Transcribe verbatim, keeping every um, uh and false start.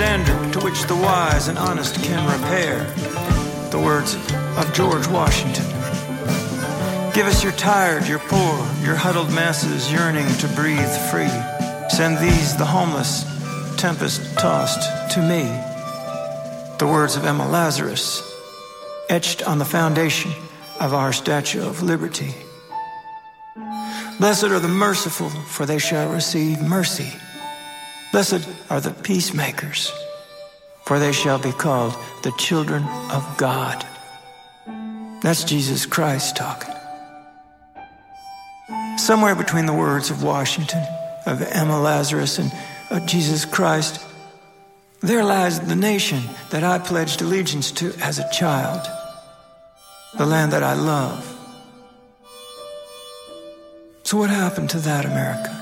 standard to which the wise and honest can repair. The words of George Washington. Give us your tired, your poor, your huddled masses yearning to breathe free. Send these, the homeless, tempest-tossed, to me. The words of Emma Lazarus, etched on the foundation of our Statue of Liberty. Blessed are the merciful, for they shall receive mercy. Blessed are the peacemakers, for they shall be called the children of God. That's Jesus Christ talking. Somewhere between the words of Washington, of Emma Lazarus, and of Jesus Christ, there lies the nation that I pledged allegiance to as a child, the land that I love. So what happened to that America?